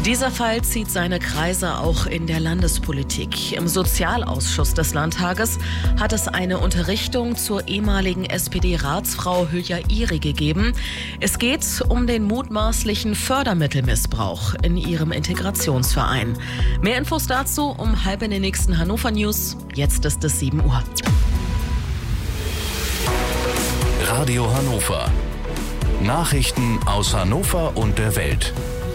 Dieser Fall zieht seine Kreise auch in der Landespolitik. Im Sozialausschuss des Landtages hat es eine Unterrichtung zur ehemaligen SPD-Ratsfrau Hülya Ihri gegeben. Es geht um den mutmaßlichen Fördermittelmissbrauch in ihrem Integrationsverein. Mehr Infos dazu um 6:30 in den nächsten Hannover News. Jetzt ist es 7 Uhr. Radio Hannover. Nachrichten aus Hannover und der Welt.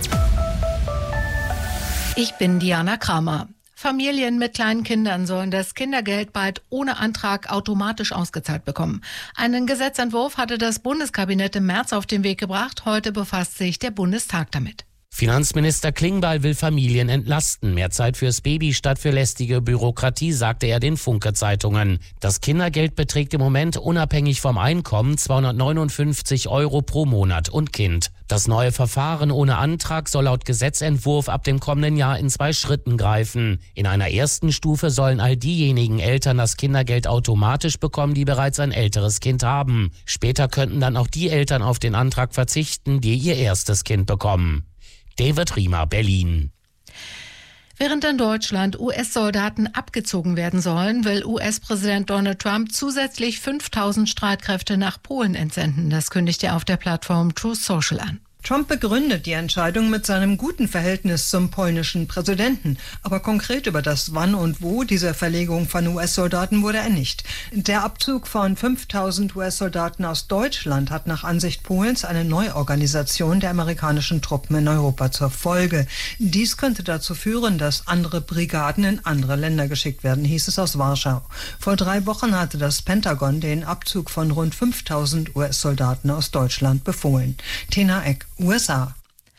Ich bin Diana Kramer. Familien mit kleinen Kindern sollen das Kindergeld bald ohne Antrag automatisch ausgezahlt bekommen. Einen Gesetzentwurf hatte das Bundeskabinett im März auf den Weg gebracht. Heute befasst sich der Bundestag damit. Finanzminister Klingbeil will Familien entlasten. Mehr Zeit fürs Baby statt für lästige Bürokratie, sagte er den Funke-Zeitungen. Das Kindergeld beträgt im Moment unabhängig vom Einkommen 259 € pro Monat und Kind. Das neue Verfahren ohne Antrag soll laut Gesetzentwurf ab dem kommenden Jahr in 2 Schritten greifen. In einer ersten Stufe sollen all diejenigen Eltern das Kindergeld automatisch bekommen, die bereits ein älteres Kind haben. Später könnten dann auch die Eltern auf den Antrag verzichten, die ihr erstes Kind bekommen. David Riemer, Berlin. Während in Deutschland US-Soldaten abgezogen werden sollen, will US-Präsident Donald Trump zusätzlich 5.000 Streitkräfte nach Polen entsenden. Das kündigt er auf der Plattform Truth Social an. Trump begründet die Entscheidung mit seinem guten Verhältnis zum polnischen Präsidenten. Aber konkret über das Wann und Wo dieser Verlegung von US-Soldaten wurde er nicht. Der Abzug von 5.000 US-Soldaten aus Deutschland hat nach Ansicht Polens eine Neuorganisation der amerikanischen Truppen in Europa zur Folge. Dies könnte dazu führen, dass andere Brigaden in andere Länder geschickt werden, hieß es aus Warschau. Vor 3 Wochen hatte das Pentagon den Abzug von rund 5.000 US-Soldaten aus Deutschland befohlen. Tena Eck, USA.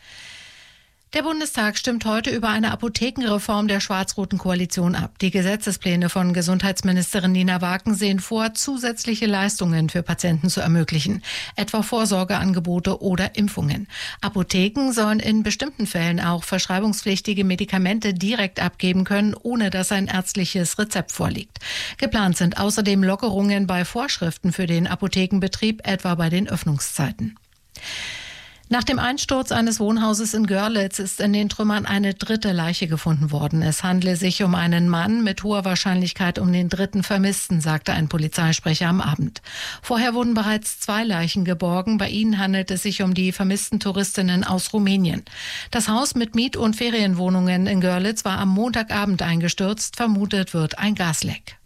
Der Bundestag stimmt heute über eine Apothekenreform der schwarz-roten Koalition ab. Die Gesetzespläne von Gesundheitsministerin Nina Wagen sehen vor, zusätzliche Leistungen für Patienten zu ermöglichen, etwa Vorsorgeangebote oder Impfungen. Apotheken sollen in bestimmten Fällen auch verschreibungspflichtige Medikamente direkt abgeben können, ohne dass ein ärztliches Rezept vorliegt. Geplant sind außerdem Lockerungen bei Vorschriften für den Apothekenbetrieb, etwa bei den Öffnungszeiten. Nach dem Einsturz eines Wohnhauses in Görlitz ist in den Trümmern eine 3. Leiche gefunden worden. Es handle sich um einen Mann, mit hoher Wahrscheinlichkeit um den 3. Vermissten, sagte ein Polizeisprecher am Abend. Vorher wurden bereits 2 Leichen geborgen. Bei ihnen handelt es sich um die vermissten Touristinnen aus Rumänien. Das Haus mit Miet- und Ferienwohnungen in Görlitz war am Montagabend eingestürzt. Vermutet wird ein Gasleck.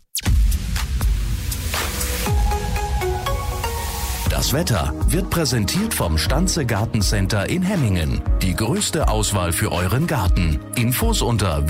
Das Wetter wird präsentiert vom Stanze Gartencenter in Hemmingen. Die größte Auswahl für euren Garten. Infos unter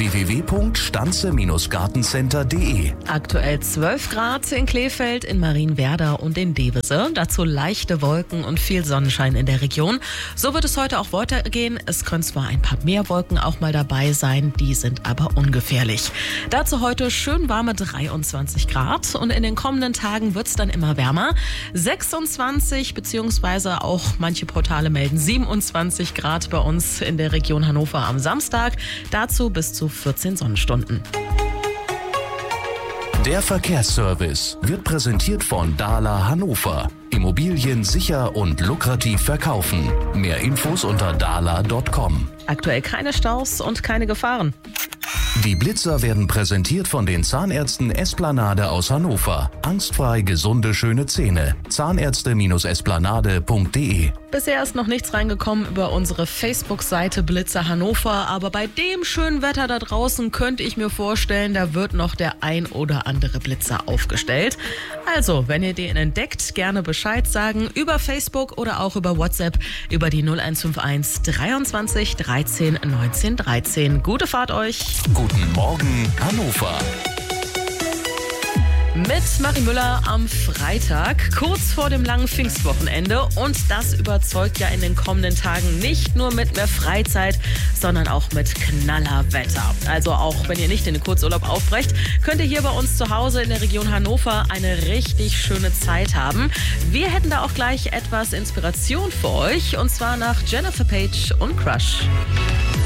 www.stanze-gartencenter.de. Aktuell 12 Grad in Krefeld, in Marienwerder und in Devese. Dazu leichte Wolken und viel Sonnenschein in der Region. So wird es heute auch weitergehen. Es können zwar ein paar mehr Wolken auch mal dabei sein, die sind aber ungefährlich. Dazu heute schön warme 23 Grad und in den kommenden Tagen wird es dann immer wärmer. 26 beziehungsweise auch manche Portale melden 27 Grad bei uns in der Region Hannover am Samstag. Dazu bis zu 14 Sonnenstunden. Der Verkehrsservice wird präsentiert von Dahler Hannover. Immobilien sicher und lukrativ verkaufen. Mehr Infos unter dahler.com. Aktuell keine Staus und keine Gefahren. Die Blitzer werden präsentiert von den Zahnärzten Esplanade aus Hannover. Angstfrei gesunde, schöne Zähne. Zahnärzte-esplanade.de. Bisher ist noch nichts reingekommen über unsere Facebook-Seite Blitzer Hannover, aber bei dem schönen Wetter da draußen könnte ich mir vorstellen, da wird noch der ein oder andere Blitzer aufgestellt. Also, wenn ihr den entdeckt, gerne Bescheid sagen über Facebook oder auch über WhatsApp über die 0151 23 13 19 13. Gute Fahrt euch! Guten Morgen, Hannover. Mit Marie Müller am Freitag, kurz vor dem langen Pfingstwochenende. Und das überzeugt ja in den kommenden Tagen nicht nur mit mehr Freizeit, sondern auch mit Knallerwetter. Also auch wenn ihr nicht in den Kurzurlaub aufbrecht, könnt ihr hier bei uns zu Hause in der Region Hannover eine richtig schöne Zeit haben. Wir hätten da auch gleich etwas Inspiration für euch, und zwar nach Jennifer Page und Crush.